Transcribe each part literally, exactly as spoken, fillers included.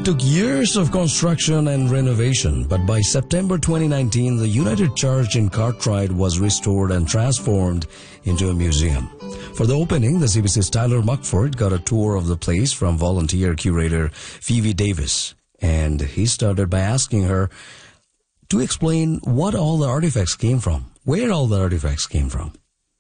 It took years of construction and renovation, but by September twenty nineteen, the United Church in Cartwright was restored and transformed into a museum. For the opening, the C B C's Tyler Muckford got a tour of the place from volunteer curator Phoebe Davis, and he started by asking her to explain what all the artifacts came from, where all the artifacts came from.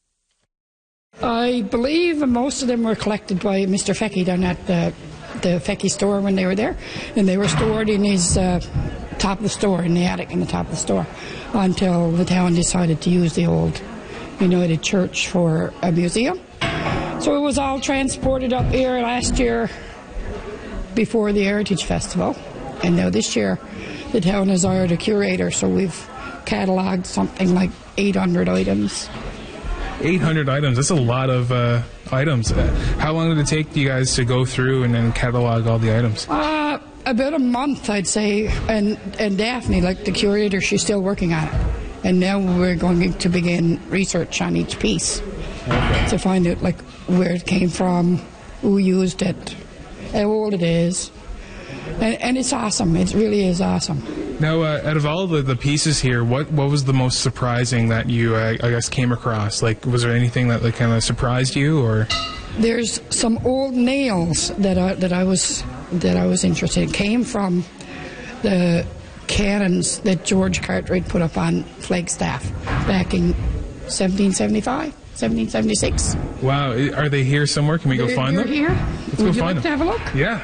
I believe most of them were collected by Mister Fecky down at the the Fecky store when they were there, and they were stored in his uh, top of the store, in the attic in the top of the store, until the town decided to use the old United Church for a museum. So it was all transported up here last year before the Heritage Festival, and now this year the town has hired a curator, so we've catalogued something like eight hundred items. eight hundred items, that's a lot of uh, items. How long did it take you guys to go through and then catalog all the items? Uh, about a month, I'd say. And, and Daphne, like the curator, she's still working on it. And now we're going to begin research on each piece okay. to find out like where it came from, who used it, how old it is. And, and it's awesome. It really is awesome. Now, uh, out of all the, the pieces here, what, what was the most surprising that you, uh, I guess, came across? Like, was there anything that like, kind of surprised you, or? There's some old nails that I, that I was that I was interested in. Came from the cannons that George Cartwright put up on Flagstaff back in seventeen seventy-five, seventeen seventy-six. Wow, are they here somewhere? Can we go they're, find they're them? Here. Let's Would go you find like them. to have a look? Yeah.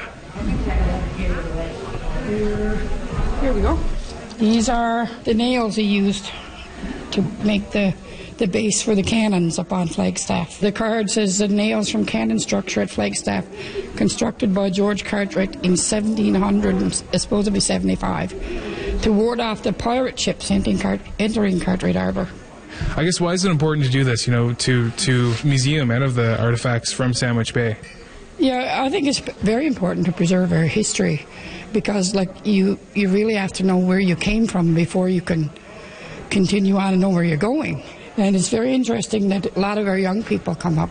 Here, here we go. These are the nails he used to make the the base for the cannons up on Flagstaff. The card says the nails from cannon structure at Flagstaff, constructed by George Cartwright in seventeen hundred, supposedly seventy-five, to ward off the pirate ships entering, Cart- entering Cartwright Harbour. I guess why is it important to do this, you know, to, to museum out of the artifacts from Sandwich Bay? Yeah, I think it's very important to preserve our history, because like you, you really have to know where you came from before you can continue on and know where you're going. And it's very interesting that a lot of our young people come up